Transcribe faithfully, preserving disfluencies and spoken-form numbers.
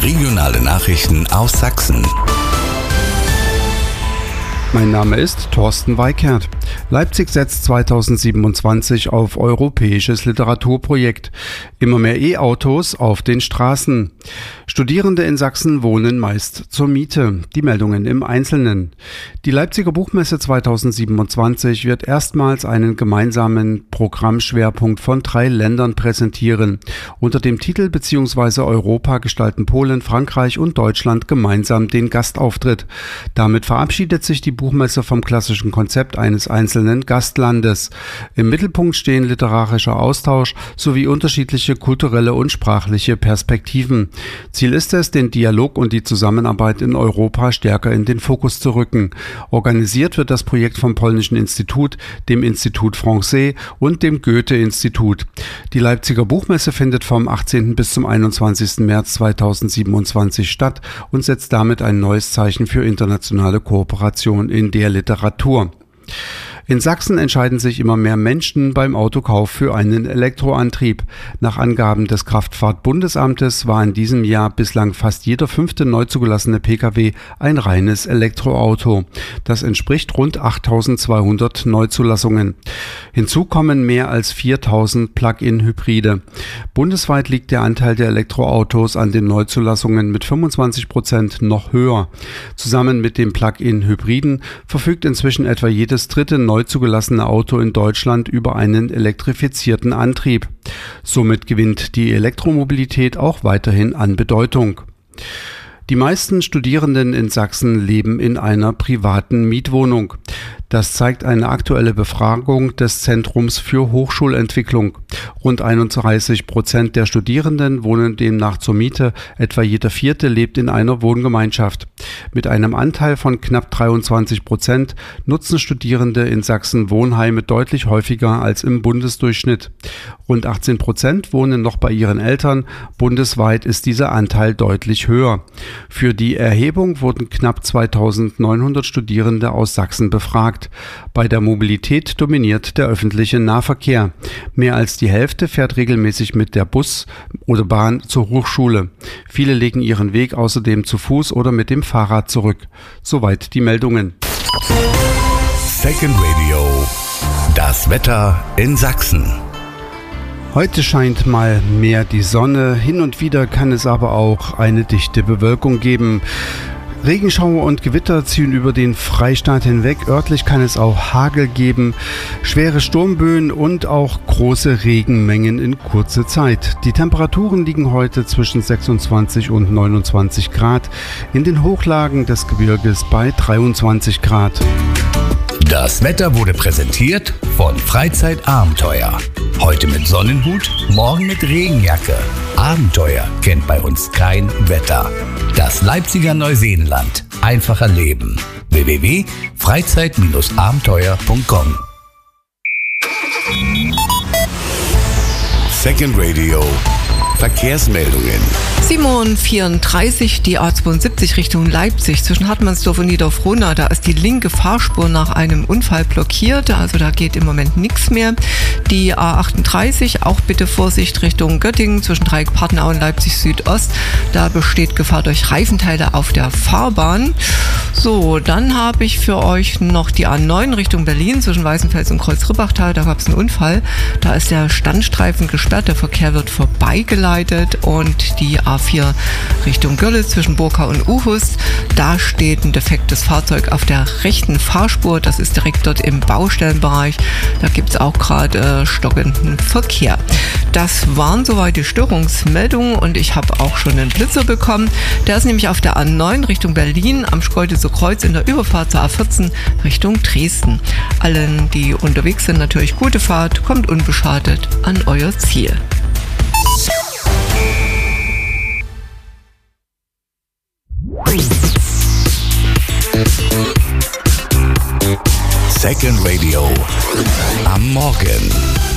Regionale Nachrichten aus Sachsen. Mein Name ist Thorsten Weikert. Leipzig setzt zweitausendsiebenundzwanzig auf europäisches Literaturprojekt. Immer mehr E-Autos auf den Straßen. Studierende in Sachsen wohnen meist zur Miete. Die Meldungen im Einzelnen. Die Leipziger Buchmesse zweitausendsiebenundzwanzig wird erstmals einen gemeinsamen Programmschwerpunkt von drei Ländern präsentieren. Unter dem Titel bzw. Europa gestalten Polen, Frankreich und Deutschland gemeinsam den Gastauftritt. Damit verabschiedet sich die Buchmesse vom klassischen Konzept eines einzelnen Gastlandes. Im Mittelpunkt stehen literarischer Austausch sowie unterschiedliche kulturelle und sprachliche Perspektiven. Ziel ist es, den Dialog und die Zusammenarbeit in Europa stärker in den Fokus zu rücken. Organisiert wird das Projekt vom Polnischen Institut, dem Institut Français und dem Goethe-Institut. Die Leipziger Buchmesse findet vom achtzehnten bis zum einundzwanzigsten März zweitausendsiebenundzwanzig statt und setzt damit ein neues Zeichen für internationale Kooperation in der Literatur. In Sachsen entscheiden sich immer mehr Menschen beim Autokauf für einen Elektroantrieb. Nach Angaben des Kraftfahrtbundesamtes war in diesem Jahr bislang fast jeder fünfte neu zugelassene Pkw ein reines Elektroauto. Das entspricht rund achttausendzweihundert Neuzulassungen. Hinzu kommen mehr als viertausend Plug-in-Hybride. Bundesweit liegt der Anteil der Elektroautos an den Neuzulassungen mit fünfundzwanzig Prozent noch höher. Zusammen mit den Plug-in-Hybriden verfügt inzwischen etwa jedes dritte neu zugelassene Auto in Deutschland über einen elektrifizierten Antrieb. Somit gewinnt die Elektromobilität auch weiterhin an Bedeutung. Die meisten Studierenden in Sachsen leben in einer privaten Mietwohnung. Das zeigt eine aktuelle Befragung des Zentrums für Hochschulentwicklung. Rund einunddreißig Prozent der Studierenden wohnen demnach zur Miete, etwa jeder Vierte lebt in einer Wohngemeinschaft. Mit einem Anteil von knapp dreiundzwanzig Prozent nutzen Studierende in Sachsen Wohnheime deutlich häufiger als im Bundesdurchschnitt. Rund achtzehn Prozent wohnen noch bei ihren Eltern, bundesweit ist dieser Anteil deutlich höher. Für die Erhebung wurden knapp zweitausendneunhundert Studierende aus Sachsen befragt. Bei der Mobilität dominiert der öffentliche Nahverkehr. Mehr als die Hälfte fährt regelmäßig mit der Bus oder Bahn zur Hochschule. Viele legen ihren Weg außerdem zu Fuß oder mit dem Fahrrad zurück. Soweit die Meldungen. Second Radio. Das Wetter in Sachsen. Heute scheint mal mehr die Sonne, hin und wieder kann es aber auch eine dichte Bewölkung geben. Regenschauer und Gewitter ziehen über den Freistaat hinweg. Örtlich kann es auch Hagel geben, schwere Sturmböen und auch große Regenmengen in kurzer Zeit. Die Temperaturen liegen heute zwischen sechsundzwanzig und neunundzwanzig Grad, in den Hochlagen des Gebirges bei dreiundzwanzig Grad. Das Wetter wurde präsentiert von Freizeitabenteuer. Heute mit Sonnenhut, morgen mit Regenjacke. Abenteuer kennt bei uns kein Wetter. Das Leipziger Neuseenland. Einfacher Leben. w w w punkt freizeit abenteuer punkt com Second Radio. Verkehrsmeldungen. sieben Uhr vierunddreißig, die A zweiundsiebzig Richtung Leipzig zwischen Hartmannsdorf und Niederfrohna. Da ist die linke Fahrspur nach einem Unfall blockiert, also da geht im Moment nichts mehr. Die A achtunddreißig, auch bitte Vorsicht Richtung Göttingen zwischen Dreieck-Partnau und Leipzig Südost. Da besteht Gefahr durch Reifenteile auf der Fahrbahn. So, dann habe ich für euch noch die A neun Richtung Berlin zwischen Weißenfels und Kreuz-Rippachtal. Da gab es einen Unfall. Da ist der Standstreifen gesperrt, der Verkehr wird vorbeigeleitet. Und die A vier Richtung Görlitz zwischen Burka und Uhus, da steht ein defektes Fahrzeug auf der rechten Fahrspur, das ist direkt dort im Baustellenbereich, da gibt es auch gerade äh, stockenden Verkehr. Das waren soweit die Störungsmeldungen und ich habe auch schon einen Blitzer bekommen, der ist nämlich auf der A neun Richtung Berlin am Schkeuditzer Kreuz in der Überfahrt zur A vierzehn Richtung Dresden. Allen, die unterwegs sind, natürlich gute Fahrt, kommt unbeschadet an euer Ziel. Second Radio am Morgen.